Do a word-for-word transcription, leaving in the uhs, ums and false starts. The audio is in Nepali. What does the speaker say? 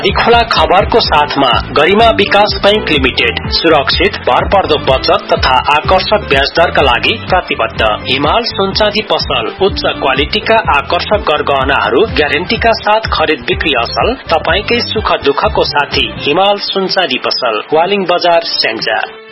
खोला खबरको साथमा गरिमा विकास बैंक लिमिटेड सुरक्षित भरपर्दो बचत तथा आकर्षक ब्याज दरका लागि प्रतिबद्ध। हिमाल सुनचाँदी पसल उच्च क्वालिटीका आकर्षक गरगहनाहरू ग्यारेन्टीका साथ खरिद बिक्री असल। तपाईकै सुख दुःखको साथी हिमाल सुनचाँदी पसल, वालिङ बजार, स्याङ्जा।